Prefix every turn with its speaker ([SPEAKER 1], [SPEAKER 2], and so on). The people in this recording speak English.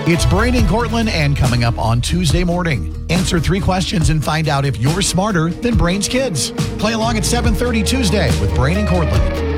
[SPEAKER 1] It's Brain and Cortland, and coming up on Tuesday morning, answer 3 questions and find out if you're smarter than Brain's kids. Play along at 7:30 Tuesday with Brain and Cortland.